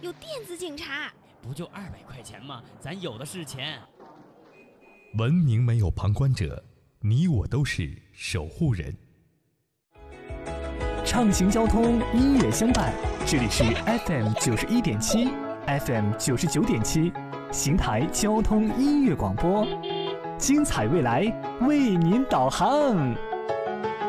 有电子警察。 不就200块钱吗？咱有的是钱。 文明没有旁观者，你我都是守护人。 畅行交通，音乐相伴，这里是 FM 91.7 FM 99.7邢台交通音乐广播，精彩未来为您导航。